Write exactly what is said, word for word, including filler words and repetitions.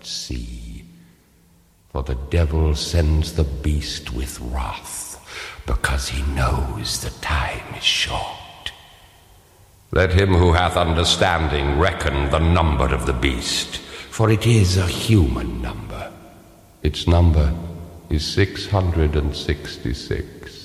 cannot see. For the devil sends the beast with wrath, because he knows the time is short. Let him who hath understanding reckon the number of the beast, for it is a human number. Its number is six hundred and sixty-six.